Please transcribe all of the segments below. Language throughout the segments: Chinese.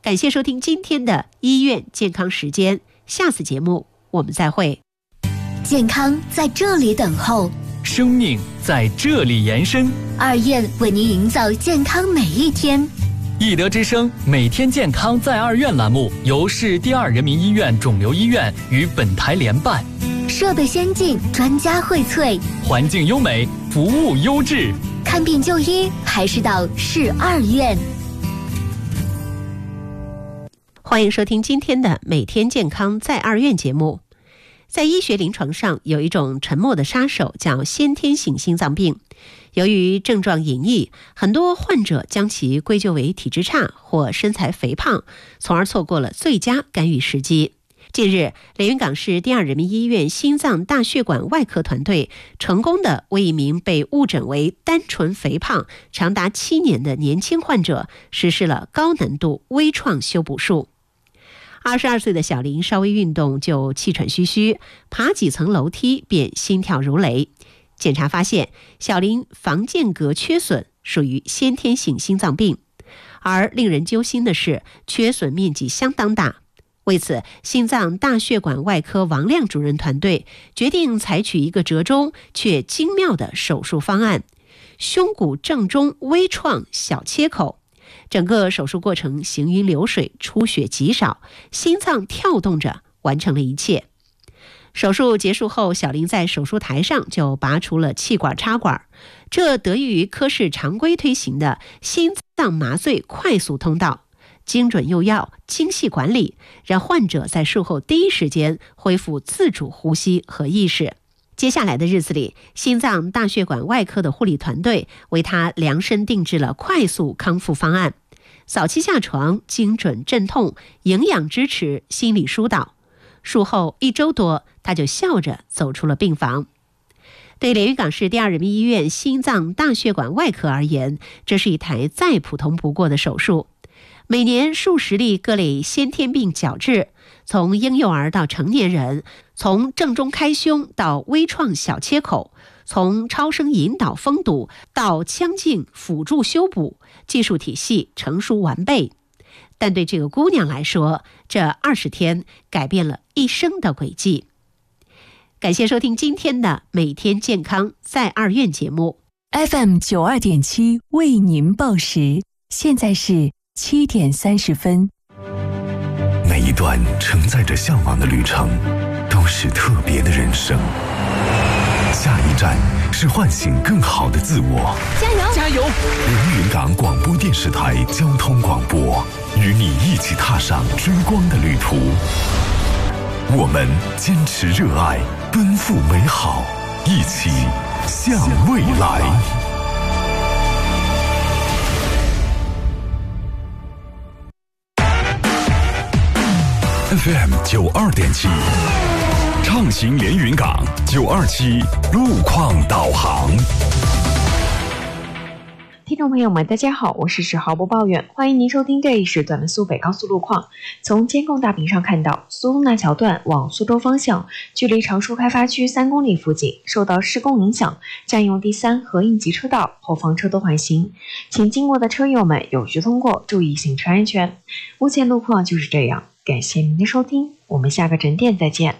感谢收听今天的医院健康时间，下次节目我们再会。 健康在这里等候， 生命在这里延伸。 2院为您营造健康每一天。 易德之声每天健康在2院栏目由市第2人民医院肿瘤医院与本台联办， 设备先进，专家荟萃， 环境优美，服务优质。 看病就医还是到市2院。 欢迎收听今天的每天健康在2院节目。在医学临床上，有一种沉默的杀手叫先天性心脏病。由于症状隐匿，很多患者将其归咎为体质差或身材肥胖，从而错过了最佳干预时机。近日，连云港市第2人民医院心脏大血管外科团队成功地为一名被误诊为单纯肥胖长达7年的年轻患者实施了高难度微创修补术。22岁的小林稍微运动就气喘吁吁，爬几层楼梯便心跳如雷。检查发现，小林房间隔缺损，属于先天性心脏病。而令人揪心的是，缺损面积相当大。为此，心脏大血管外科王亮主任团队决定采取一个折中却精妙的手术方案——胸骨正中微创小切口。整个手术过程行云流水，出血极少，心脏跳动着完成了一切。手术结束后，小林在手术台上就拔除了气管插管，这得益于科室常规推行的心脏麻醉快速通道，精准用药，精细管理，让患者在术后第一时间恢复自主呼吸和意识。接下来的日子里，心脏大血管外科的护理团队为他量身定制了快速康复方案，早期下床，精准镇痛，营养支持，心理疏导。术后1周多，他就笑着走出了病房。对连云港市第2人民医院心脏大血管外科而言，这是一台再普通不过的手术。每年数十例各类先天病矫治，从婴幼儿到成年人，从正中开胸到微创小切口，从超声引导封堵到腔镜辅助修补，技术体系成熟完备。但对这个姑娘来说，这20天改变了一生的轨迹。感谢收听今天的每天健康在2院节目。 FM 92.7为您报时，现在是7点30分。 每一段承载着向往的旅程，都是特别的人生。下一站是唤醒更好的自我。 加油！ 加油！ 连云港广播电视台交通广播，与你一起踏上追光的旅途。我们坚持热爱，奔赴美好，一起向未来。FM 92.7，畅行连云港927路况导航。 听众朋友们，大家好，我是10号播报员，欢迎您收听这一时段的苏北高速路况。从监控大屏上看到，苏东大桥段往苏州方向，距离常熟开发区3公里附近，受到施工影响，占用第3和应急车道，后方车多缓行，请经过的车友们有序通过，注意行车安全。目前路况就是这样，感谢您的收听，我们下个诊点再见。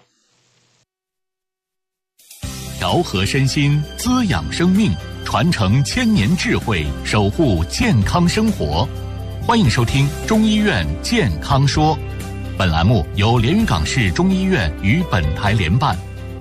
调和身心，滋养生命，传承千年智慧，守护健康生活。欢迎收听中医院健康说，本栏目由连云港市中医院与本台联办。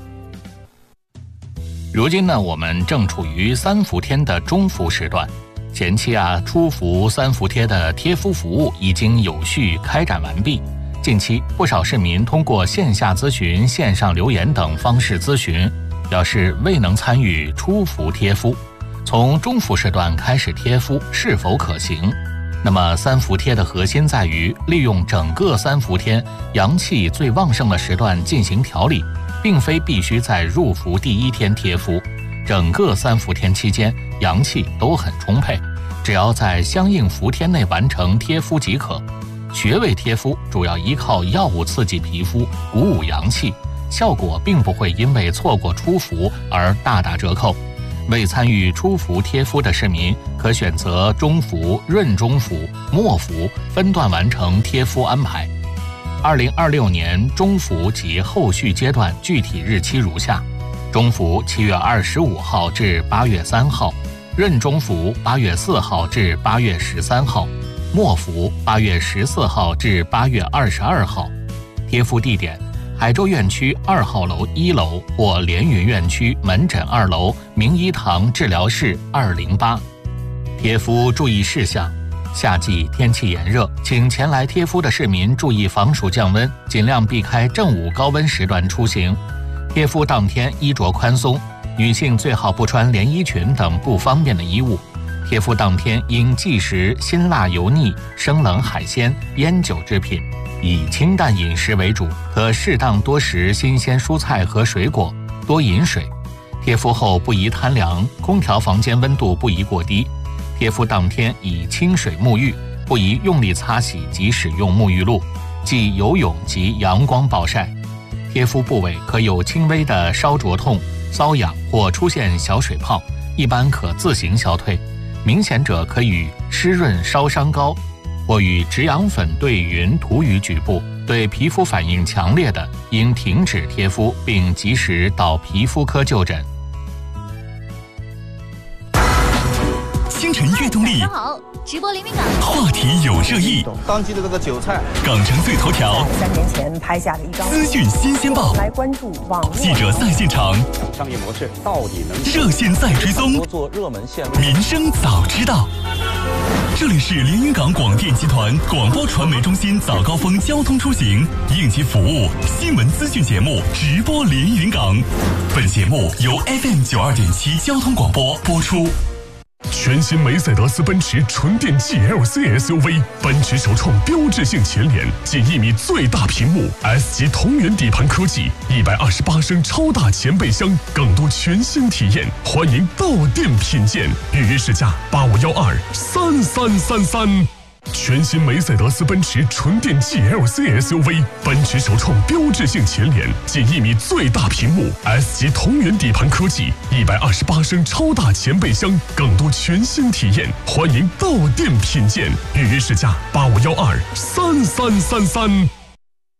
如今呢，我们正处于3伏天的中伏时段，前期初伏3伏贴的贴敷服务已经有序开展完毕。近期不少市民通过线下咨询、线上留言等方式咨询，表示未能参与初伏贴敷，从中伏时段开始贴敷是否可行？那么3伏贴的核心在于利用整个3伏天阳气最旺盛的时段进行调理，并非必须在入伏第1天贴敷，整个3伏天期间阳气都很充沛，只要在相应伏天内完成贴敷即可。穴位贴敷主要依靠药物刺激皮肤，鼓舞阳气，效果并不会因为错过初伏而大打折扣。 未参与出服贴敷的市民，可选择中服、润中服、末服分段完成贴敷安排。2026年中服及后续阶段具体日期如下：中服7月25号至8月3号，润中服8月4号至8月13号，末服8月14号至8月22号。贴敷地点：海州院区2号楼1楼或连云院区门诊2楼明医堂治疗室208。贴敷注意事项：夏季天气炎热，请前来贴敷的市民注意防暑降温，尽量避开正午高温时段出行。贴敷当天衣着宽松，女性最好不穿连衣裙等不方便的衣物。贴敷当天应忌食辛辣油腻、生冷海鲜、烟酒制品，以清淡饮食为主，可适当多食新鲜蔬菜和水果，多饮水。贴敷后不宜贪凉，空调房间温度不宜过低。贴敷当天以清水沐浴，不宜用力擦洗及使用沐浴露，忌游泳及阳光暴晒。贴敷部位可有轻微的烧灼痛、瘙痒或出现小水泡，一般可自行消退。明显者可与湿润烧伤膏或与止痒粉兑匀涂于局部。对皮肤反应强烈的，应停止贴敷，并及时到皮肤科就诊。 清晨悦动力， 好，直播连云港， 话题有热议， 当季的这个韭菜， 港城最头条 3年前拍下的一张资讯新鲜报， 来关注网络记者在现场， 商业模式到底能热线在追踪， 做热门线路， 民生早知道。这里是连云港广电集团广播传媒中心早高峰交通出行应急服务新闻资讯节目直播连云港，本节目由 FM 92.7交通广播播出。 全新梅赛德斯奔驰纯电 GLC SUV， 奔驰首创标志性前脸，近1米最大屏幕 ，S 级同源底盘科技，128升超大前备箱，更多全新体验，欢迎到店品鉴，预约试驾85123333。全新梅赛德斯奔驰纯电 GLC SUV， 奔驰首创标志性前脸，近1米最大屏幕 ，S 级同源底盘科技，128升超大前备箱，更多全新体验，欢迎到店品鉴，预约试驾85123333。